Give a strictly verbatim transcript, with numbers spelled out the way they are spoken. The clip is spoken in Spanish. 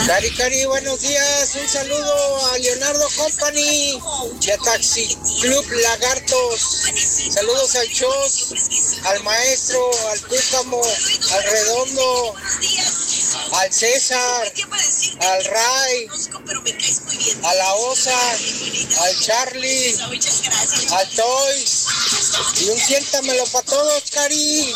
Cari, Cari, buenos días. Un saludo a Leonardo Company y a Taxi Club Lagartos. Saludos al Chos, al Maestro, al Cúcamo, al Redondo, al César, al Ray, a la Osa, al Charlie, al Toys. Y un siéntamelo para todos, Cari.